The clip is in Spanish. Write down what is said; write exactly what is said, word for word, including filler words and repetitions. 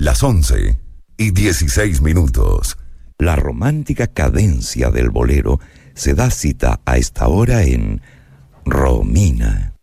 las once y dieciséis minutos. La romántica cadencia del bolero se da cita a esta hora en Romina.